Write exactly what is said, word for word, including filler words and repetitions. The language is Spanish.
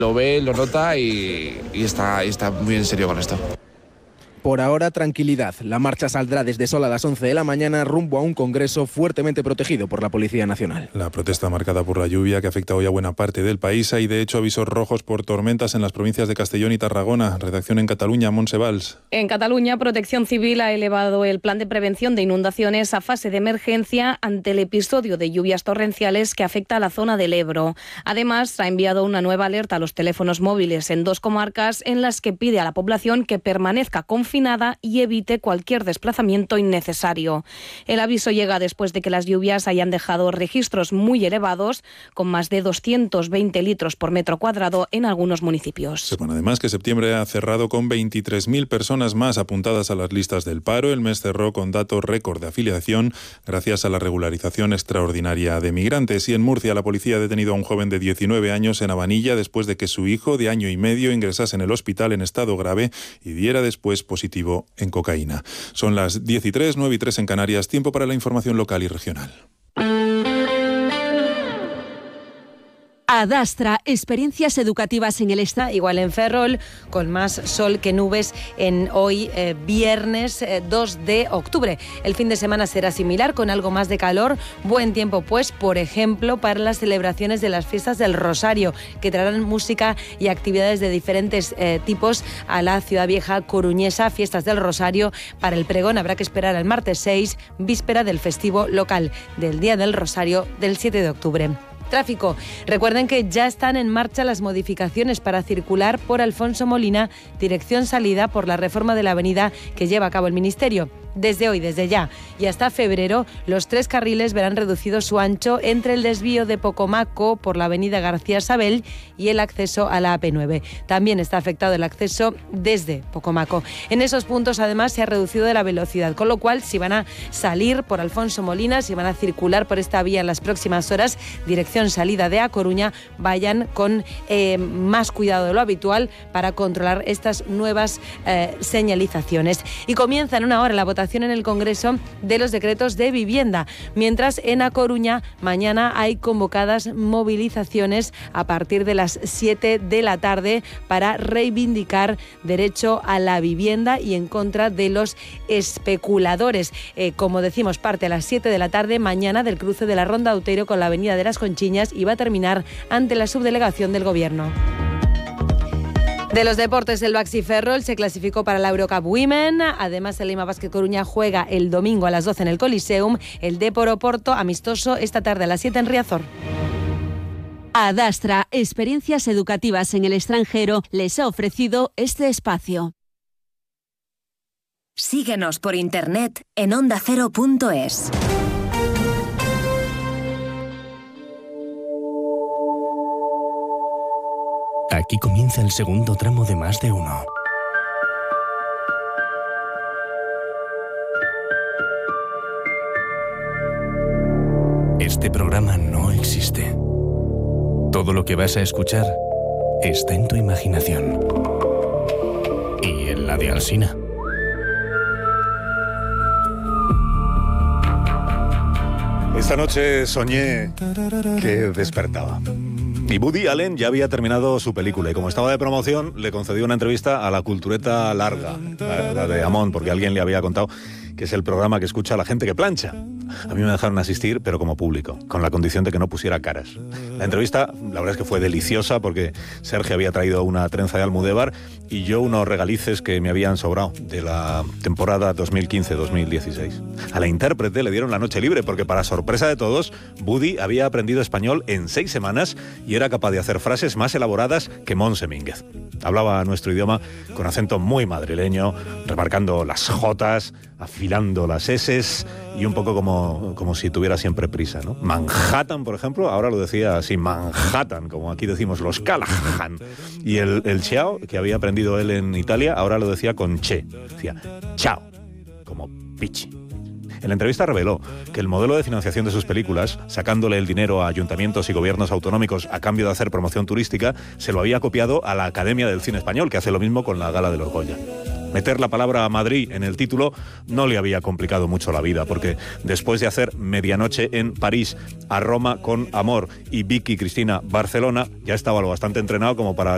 Lo ve, lo nota y, y está, y está muy en serio con esto. Por ahora, tranquilidad. La marcha saldrá desde Sol a las once de la mañana rumbo a un congreso fuertemente protegido por la Policía Nacional. La protesta marcada por la lluvia que afecta hoy a buena parte del país. Hay de hecho avisos rojos por tormentas en las provincias de Castellón y Tarragona. Redacción en Cataluña, Montse Valls. En Cataluña, Protección Civil ha elevado el plan de prevención de inundaciones a fase de emergencia ante el episodio de lluvias torrenciales que afecta a la zona del Ebro. Además, ha enviado una nueva alerta a los teléfonos móviles en dos comarcas en las que pide a la población que permanezca confinada y evite cualquier desplazamiento innecesario. El aviso llega después de que las lluvias hayan dejado registros muy elevados, con más de doscientos veinte litros por metro cuadrado en algunos municipios. Sepan además que septiembre ha cerrado con veintitrés mil personas más apuntadas a las listas del paro. El mes cerró con datos récord de afiliación gracias a la regularización extraordinaria de migrantes. Y en Murcia, la policía ha detenido a un joven de diecinueve años en Abanilla después de que su hijo de año y medio ingresase en el hospital en estado grave y diera después positivo en cocaína. Son las diez y tres, nueve y tres en Canarias. Tiempo para la información local y regional. Adastra, experiencias educativas en el Estado. Igual en Ferrol, con más sol que nubes en hoy, eh, viernes eh, dos de octubre. El fin de semana será similar, con algo más de calor. Buen tiempo, pues, por ejemplo, para las celebraciones de las fiestas del Rosario, que traerán música y actividades de diferentes eh, tipos a la ciudad vieja coruñesa. Fiestas del Rosario. Para el pregón habrá que esperar al martes seis, víspera del festivo local del Día del Rosario del siete de octubre. Tráfico. Recuerden que ya están en marcha las modificaciones para circular por Alfonso Molina, dirección salida por la reforma de la avenida que lleva a cabo el Ministerio. Desde hoy, desde ya y hasta febrero, los tres carriles verán reducido su ancho entre el desvío de Pocomaco por la avenida García Sabel y el acceso a la A P nueve. También está afectado el acceso desde Pocomaco. En esos puntos, además, se ha reducido la velocidad, con lo cual, si van a salir por Alfonso Molina, si van a circular por esta vía en las próximas horas, dirección salida de A Coruña, vayan con eh, más cuidado de lo habitual para controlar estas nuevas eh, señalizaciones. Y comienza en una hora la votación en el Congreso de los decretos de vivienda, mientras en A Coruña mañana hay convocadas movilizaciones a partir de las siete de la tarde para reivindicar derecho a la vivienda y en contra de los especuladores. Eh, como decimos, parte a las siete de la tarde mañana del cruce de la Ronda Outeiro con la Avenida de las Conchiñas y va a terminar ante la subdelegación del Gobierno. De los deportes, el Baxi Ferrol se clasificó para la Eurocup Women. Además, el Lima Basket Coruña juega el domingo a las doce en el Coliseum. El Depor Oporto, amistoso esta tarde a las siete en Riazor. Adastra, experiencias educativas en el extranjero, les ha ofrecido este espacio. Síguenos por internet en onda cero punto es. Aquí comienza el segundo tramo de Más de Uno. Este programa no existe. Todo lo que vas a escuchar está en tu imaginación. Y en la de Alsina. Esta noche soñé que despertaba. Y Woody Allen ya había terminado su película y como estaba de promoción le concedió una entrevista a La Cultureta Larga, la, la de Amón, porque alguien le había contado que es el programa que escucha a la gente que plancha. A mí me dejaron asistir, pero como público, con la condición de que no pusiera caras. La entrevista, la verdad es que fue deliciosa porque Sergio había traído una trenza de Almudévar y yo unos regalices que me habían sobrado de la temporada dos mil quince dos mil dieciséis. A la intérprete le dieron la noche libre porque, para sorpresa de todos, Woody había aprendido español en seis semanas y era capaz de hacer frases más elaboradas que Montse Mínguez. Hablaba nuestro idioma con acento muy madrileño, remarcando las jotas, afilando las eses y un poco como, como si tuviera siempre prisa, ¿no? Manhattan, por ejemplo, ahora lo decía así, Manhattan, como aquí decimos los Callahan. Y el, el ciao, que había aprendido él en Italia, ahora lo decía con che. Decía chao, como pichi. En la entrevista reveló que el modelo de financiación de sus películas, sacándole el dinero a ayuntamientos y gobiernos autonómicos a cambio de hacer promoción turística, se lo había copiado a la Academia del Cine Español, que hace lo mismo con la Gala de los Goya. Meter la palabra Madrid en el título no le había complicado mucho la vida, porque después de hacer Medianoche en París, A Roma con Amor y Vicky Cristina Barcelona, ya estaba lo bastante entrenado como para